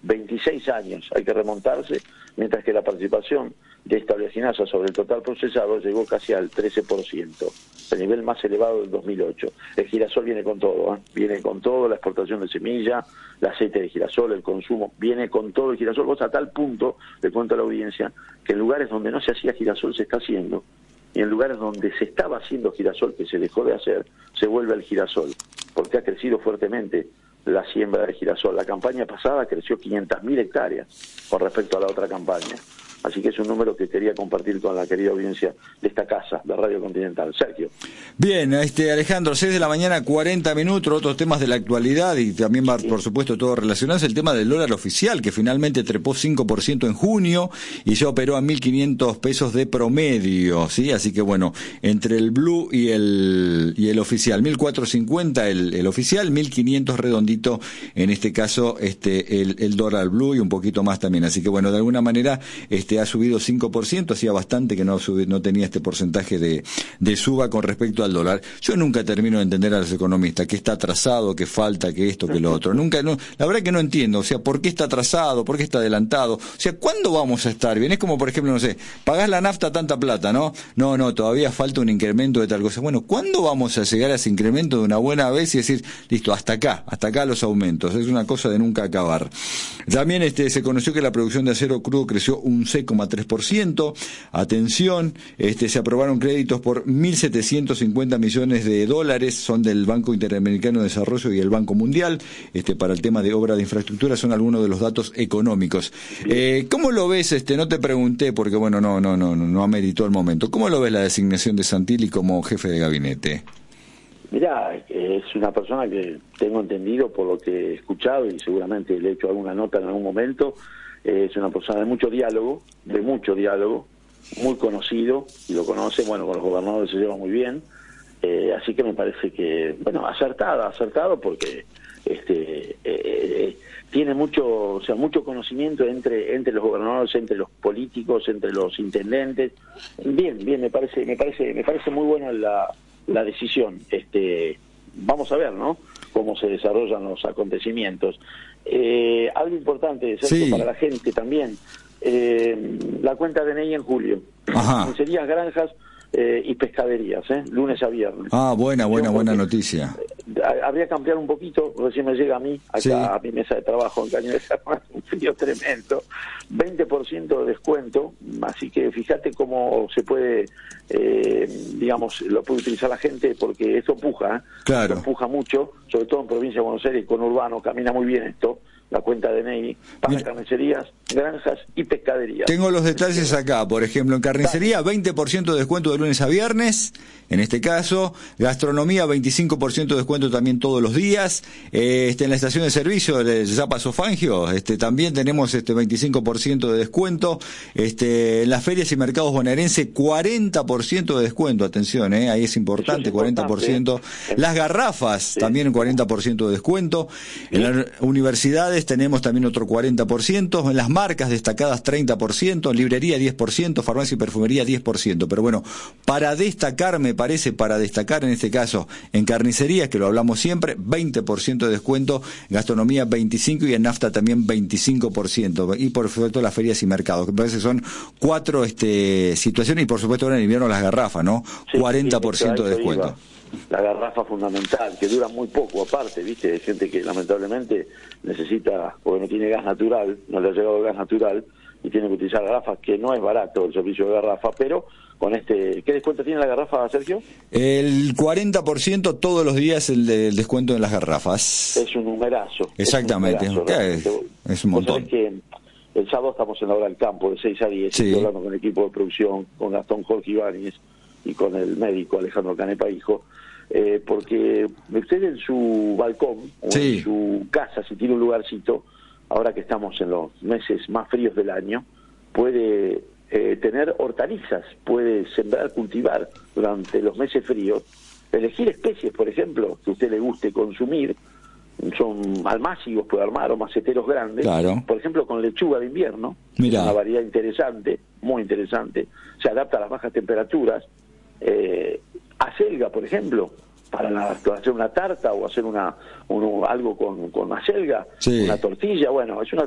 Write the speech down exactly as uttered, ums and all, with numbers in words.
veintiséis años hay que remontarse, mientras que la participación de esta oleaginosa sobre el total procesado llegó casi al trece por ciento, el nivel más elevado del dos mil ocho. El girasol viene con todo, ¿eh? viene con todo, la exportación de semilla, el aceite de girasol, el consumo, viene con todo el girasol, vos a tal punto, le cuento a la audiencia, que en lugares donde no se hacía girasol se está haciendo, y en lugares donde se estaba haciendo girasol, que se dejó de hacer, se vuelve al girasol, porque ha crecido fuertemente la siembra de girasol. La campaña pasada creció quinientas mil hectáreas con respecto a la otra campaña. Así que es un número que quería compartir con la querida audiencia de esta casa, de Radio Continental. Sergio. Bien, este Alejandro, seis de la mañana, cuarenta minutos, otros temas de la actualidad y también va, sí. por supuesto, todo relacionado. El tema del dólar oficial, que finalmente trepó cinco por ciento en junio y ya operó a mil quinientos pesos de promedio, ¿sí? Así que bueno, entre el blue y el y el oficial, mil cuatrocientos cincuenta el, el oficial, mil quinientos redondito, en este caso, este el, el dólar blue y un poquito más también. Así que bueno, de alguna manera, este ha subido cinco por ciento, hacía bastante que no subi, no tenía este porcentaje de, de suba con respecto al dólar. Yo nunca termino de entender a los economistas que está atrasado, que falta, que esto, que lo otro. Nunca, no, la verdad que no entiendo, o sea, ¿por qué está atrasado? ¿Por qué está adelantado? O sea, ¿cuándo vamos a estar bien? Es como, por ejemplo, no sé, pagás la nafta tanta plata, ¿no? No, no, todavía falta un incremento de tal cosa. Bueno, ¿cuándo vamos a llegar a ese incremento de una buena vez y decir, listo, hasta acá, hasta acá los aumentos? Es una cosa de nunca acabar. También este se conoció que la producción de acero crudo creció un seis coma tres por ciento. Atención, este se aprobaron créditos por mil setecientos cincuenta millones de dólares, son del Banco Interamericano de Desarrollo y el Banco Mundial, este para el tema de obra de infraestructura, son algunos de los datos económicos. Eh, ¿Cómo lo ves? Este no te pregunté porque bueno, no no no no ameritó el momento. ¿Cómo lo ves la designación de Santilli como jefe de gabinete? Mirá, es una persona que tengo entendido por lo que he escuchado y seguramente le he hecho alguna nota en algún momento. Es una persona de mucho diálogo, de mucho diálogo, muy conocido, y lo conoce, bueno, con los gobernadores se lleva muy bien, eh, así que me parece que, bueno, acertado, acertado porque este eh, eh, tiene mucho, o sea, mucho conocimiento entre entre los gobernadores, entre los políticos, entre los intendentes. Bien, bien, me parece, me parece, me parece muy buena la, la decisión. Este, vamos a ver, ¿no?, cómo se desarrollan los acontecimientos. Eh, algo importante, Sergio, sí. para la gente también, eh, la cuenta D N I en julio. Serían granjas eh, y pescaderías, ¿eh? lunes a viernes. Ah, buena, buena, buena noticia. Habría que ampliar un poquito, recién me llega a mí, acá sí. a mi mesa de trabajo en Caño de San, un frío tremendo, veinte por ciento de descuento, así que fíjate cómo se puede, eh, digamos, lo puede utilizar la gente, porque esto empuja, ¿eh? Claro. Esto empuja mucho, sobre todo en provincia de Buenos Aires, con urbano, camina muy bien esto, la cuenta de N I, para carnicerías, granjas y pescaderías. Tengo los detalles acá, por ejemplo, en carnicería veinte por ciento de descuento de lunes a viernes, en este caso, gastronomía veinticinco por ciento de descuento también todos los días, eh, este, en la estación de servicio de Zapa Sofangio, este, también tenemos este veinticinco por ciento de descuento, este, en las ferias y mercados bonaerenses cuarenta por ciento de descuento, atención, eh, ahí es importante, es cuarenta por ciento, eh. las garrafas sí. también cuarenta por ciento de descuento, ¿sí? En las universidades tenemos también otro cuarenta por ciento, en las marcas destacadas treinta por ciento, librería diez por ciento, farmacia y perfumería diez por ciento, pero bueno, para destacar, me parece, para destacar en este caso, en carnicerías, que lo hablamos siempre, veinte por ciento de descuento, gastronomía veinticinco por ciento y en nafta también veinticinco por ciento, y por supuesto las ferias y mercados, que me parece que son cuatro este, situaciones, y por supuesto ahora en invierno las garrafas, ¿no? Sí, cuarenta por ciento sí, de descuento. Iba. La garrafa fundamental, que dura muy poco aparte, ¿viste? Hay gente que lamentablemente necesita, porque no tiene gas natural, no le ha llegado el gas natural, y tiene que utilizar garrafas, que no es barato el servicio de garrafa, pero con este... ¿Qué descuento tiene la garrafa, Sergio? El cuarenta por ciento todos los días el, de, el descuento en las garrafas. Es un numerazo. Exactamente, es, un, numerazo, es, es un montón. Que el sábado estamos en la hora del campo, de seis a diez, sí. Estoy hablando con el equipo de producción, con Gastón Jorge Ibáñez y con el médico Alejandro Canepa Hijo, eh, porque usted en su balcón o sí. en su casa, si tiene un lugarcito, ahora que estamos en los meses más fríos del año, puede eh, tener hortalizas, puede sembrar, cultivar durante los meses fríos, elegir especies, por ejemplo, que a usted le guste consumir, son almácigos, puede armar, o maceteros grandes, claro. por ejemplo con lechuga de invierno, Mirá. una variedad interesante, muy interesante, se adapta a las bajas temperaturas, eh, acelga, por ejemplo, para, la, para hacer una tarta o hacer una un, algo con, con acelga, sí. una tortilla, bueno, es una